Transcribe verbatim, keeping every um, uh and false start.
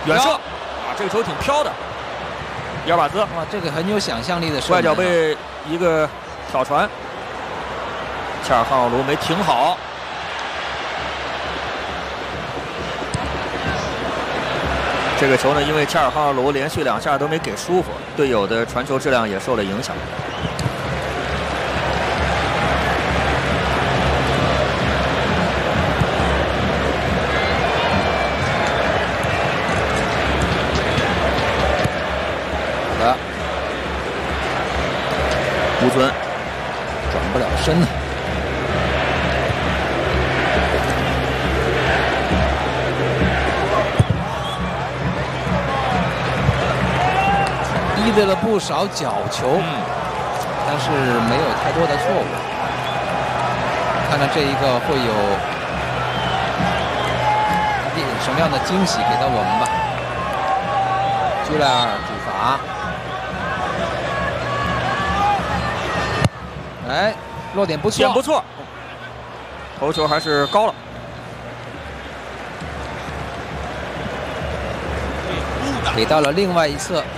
远射，啊，这个球挺飘的。伊尔瓦兹， 哇，这个很有想象力的射门。 外脚被一个挑传，切尔汉奥卢没停好。这个球呢，因为切尔汉奥卢连续两下都没给舒服，队友的传球质量也受了影响。 好的， 吴尊转不了身呢。逼对了不少角球，嗯、但是没有太多的错误。看看这一个会有一点什么样的惊喜给到我们吧。居莱尔主罚，哎，落点不错， 点不错，头球还是高了。 给到了另外一侧。